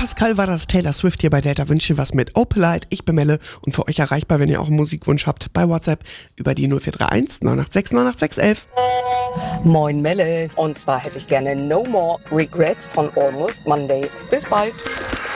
Pascal war das, Taylor Swift hier bei Delta Wünsche was mit Opelite. Ich bin Melle und für euch erreichbar, wenn ihr auch einen Musikwunsch habt, bei WhatsApp über die 0431 986 986 11. Moin Melle, und zwar hätte ich gerne No More Regrets von Almost Monday. Bis bald.